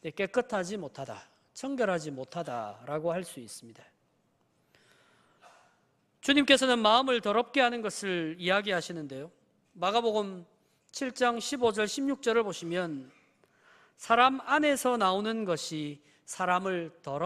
깨끗하지 못하다, 청결하지 못하다라고 할 수 있습니다. 주님께서는 마음을 더럽게 하는 것을 이야기하시는데요, 마가복음 7장 15절 16절을 보시면 사람 안에서 나오는 것이 사람을 더럽게